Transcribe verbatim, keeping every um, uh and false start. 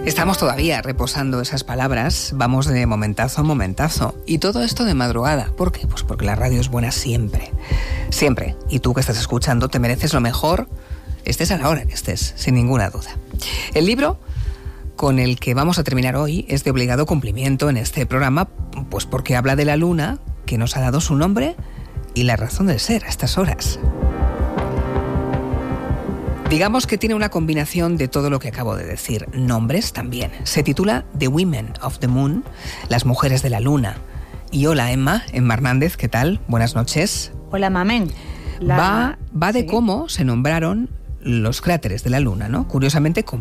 Estamos todavía reposando esas palabras, vamos de momentazo a momentazo. Y todo esto de madrugada. ¿Por qué? Pues porque la radio es buena siempre. Siempre. Y tú que estás escuchando te mereces lo mejor, estés a la hora que estés, sin ninguna duda. El libro con el que vamos a terminar hoy es de obligado cumplimiento en este programa, pues porque habla de la luna, que nos ha dado su nombre y la razón de ser a estas horas. Digamos que tiene una combinación de todo lo que acabo de decir, nombres también. Se titula The Women of the Moon, las mujeres de la luna. Y hola Emma, Emma Hernández, ¿qué tal? Buenas noches. Hola Mamen. La... Va, va de sí. cómo se nombraron los cráteres de la luna, ¿no? Curiosamente,